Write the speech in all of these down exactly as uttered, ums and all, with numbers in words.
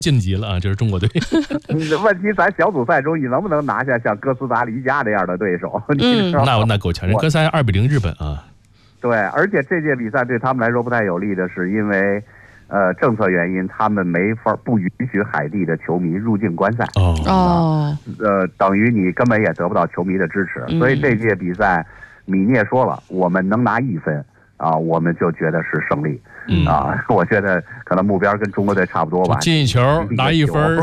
晋级了啊，这是中国队。 问题咱小组赛中你能不能拿下像哥斯达黎加这样的对手？ 嗯，那那够强，人哥斯达二比零日本啊。 对，而且这届比赛对他们来说不太有利的是，因为呃政策原因，他们没法不允许海地的球迷入境观赛。 哦哦，呃，等于你根本也得不到球迷的支持，所以这届比赛，米涅说了，我们能拿一分啊，我们就觉得是胜利。嗯啊，我觉得可能目标跟中国队差不多吧， 进一球拿一分，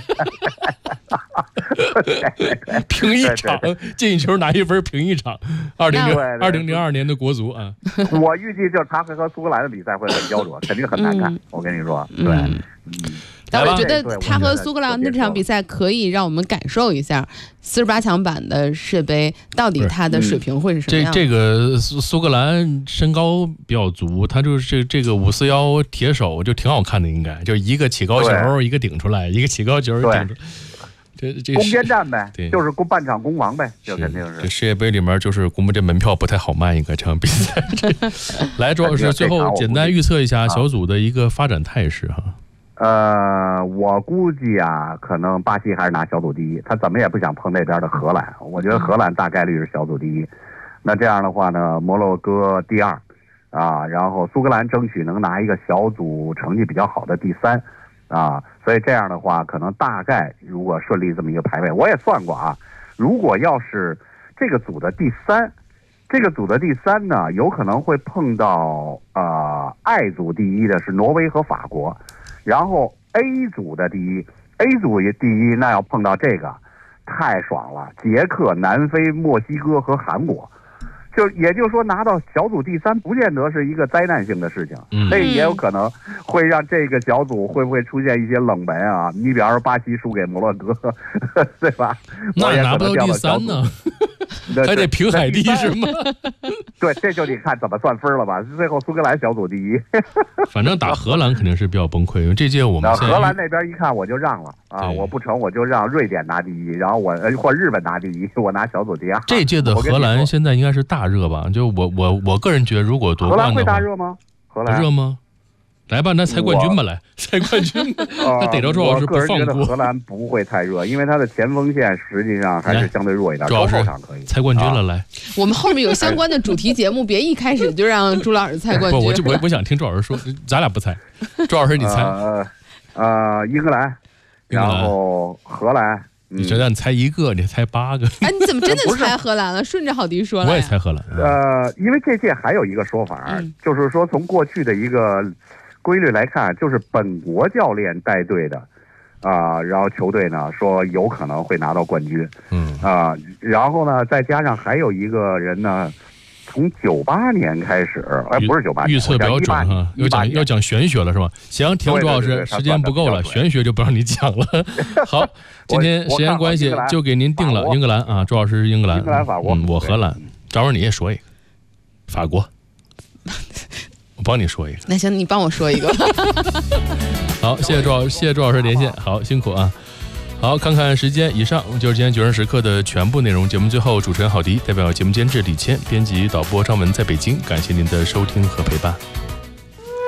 平一场，进一球拿一分，平一场。二零零二零零二年的国足啊， 我预计就是他和和苏格兰的比赛会很焦灼，肯定很难看。我跟你说，对，嗯。 但我觉得他和苏格兰那场比赛可以让我们感受一下四十八强版的世杯到底他的水平会是什么样。 这这个苏苏格兰身高比较足，他就是这个五四幺铁手就挺好看的，应该就一个起高球，一个顶出来，一个起高球顶出来。这这攻坚战呗，就是攻半场攻防呗，这肯定是。 这世界杯里面就是估摸这门票不太好卖，应该这场比赛。来，周老师最后简单预测一下小组的一个发展态势哈。 呃，我估计啊，可能巴西还是拿小组第一，他怎么也不想碰那边的荷兰。我觉得荷兰大概率是小组第一。那这样的话呢，摩洛哥第二，啊，然后苏格兰争取能拿一个小组成绩比较好的第三，啊，所以这样的话，可能大概如果顺利这么一个排位，我也算过啊，如果要是这个组的第三，这个组的第三呢，有可能会碰到呃 I 组第一的是挪威和法国。然后 A 组的第一 ，A 组也第一，那要碰到这个，太爽了！捷克、南非、墨西哥和韩国，就也就是说拿到小组第三，不见得是一个灾难性的事情， 嗯， 这也有可能会让这个小组会不会出现一些冷门啊？你比方说巴西输给摩洛哥，呵呵对吧？ 那拿不到第三呢？还得平海地是吗？ 对，这就得看怎么算分了吧。最后苏格兰小组第一， 反正打荷兰肯定是比较崩溃，因为这届我们荷兰那边一看我就让了啊，我不成我就让瑞典拿第一，然后我或日本拿第一，我拿小组第二。 这届的荷兰现在应该是大热吧？就我我我个人觉得，如果夺冠的话， 荷兰会大热吗？荷兰热吗？来吧，那猜冠军吧，来猜冠军吧。那逮着周老师不放过。 我个人觉得荷兰不会太热，因为他的前锋线实际上还是相对弱一点。 周老师猜冠军了，来。 我们后面有相关的主题节目，别一开始就让朱老师猜冠军。 不，我就我我想听周老师说，咱俩不猜。周老师你猜。 呃呃，英格兰，然后荷兰。 你觉得你猜一个，你猜八个？ 哎，你怎么真的猜荷兰了？顺着郝迪说了。 我也猜荷兰。 呃，因为这届还有一个说法，嗯、就是说从过去的一个规律来看，就是本国教练带队的，啊、呃，然后球队呢说有可能会拿到冠军， 嗯啊、呃，然后呢再加上还有一个人呢。从九八年开始，哎，不是九八年， 预测标准哈，要讲要讲玄学了是吧？行，停，周老师，时间不够了，玄学就不让你讲了。好，今天时间关系就给您定了英格兰啊，周老师是英格兰， 英格兰法国， 嗯，我荷兰，正好你也说一个，法国，我帮你说一个。 那行，你帮我说一个。 好，谢谢周老师，谢谢周老师连线，好辛苦啊。好，看看时间，以上就是今天九人时刻的全部内容。节目最后，主持人郝迪代表节目监制李谦，编辑导播张文在北京，感谢您的收听和陪伴。